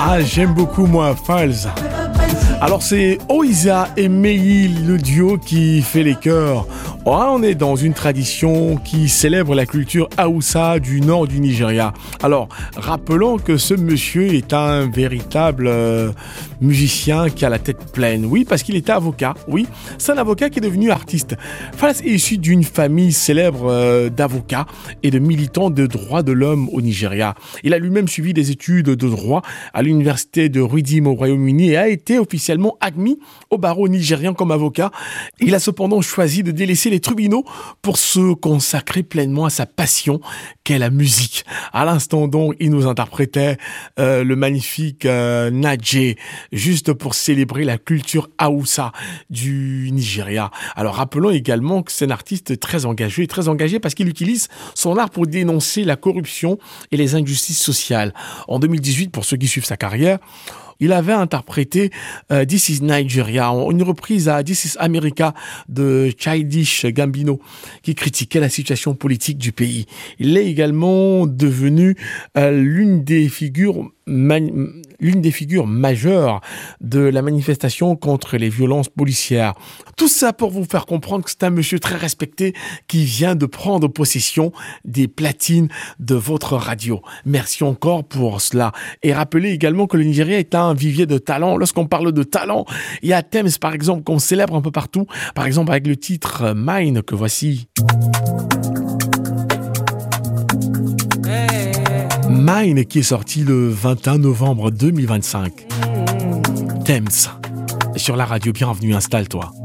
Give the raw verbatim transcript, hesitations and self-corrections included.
Ah, j'aime beaucoup moi, Falls. Alors c'est Oiza et Meyi, le duo qui fait les chœurs. Oh, on est dans une tradition qui célèbre la culture Hausa du nord du Nigeria. Alors, rappelons que ce monsieur est un véritable euh, musicien qui a la tête pleine. Oui, parce qu'il était avocat. Oui, c'est un avocat qui est devenu artiste. Falz est issu d'une famille célèbre euh, d'avocats et de militants de droits de l'homme au Nigeria. Il a lui-même suivi des études de droit à l'université de Reading au Royaume-Uni et a été officiellement admis au barreau nigérien comme avocat. Il a cependant choisi de délaisser les tribunaux pour se consacrer pleinement à sa passion qu'est la musique. À l'instant donc, il nous interprétait euh, le magnifique euh, Naje, juste pour célébrer la culture Hausa du Nigeria. Alors rappelons également que c'est un artiste très engagé, très engagé parce qu'il utilise son art pour dénoncer la corruption et les injustices sociales. En deux mille dix-huit, pour ceux qui suivent sa carrière, il avait interprété euh, This is Nigeria, une reprise à This is America de Childish Gambino, qui critiquait la situation politique du pays. Il est également devenu euh, l'une des figures man- l'une des figures majeures de la manifestation contre les violences policières. Tout ça pour vous faire comprendre que c'est un monsieur très respecté qui vient de prendre possession des platines de votre radio. Merci encore pour cela. Et rappelez également que le Nigeria est un vivier de talent. Lorsqu'on parle de talent, il y a Thames par exemple qu'on célèbre un peu partout. Par exemple avec le titre Mine que voici. Mine qui est sorti le vingt et un novembre deux mille vingt-cinq. Thames sur la radio, bienvenue, installe-toi.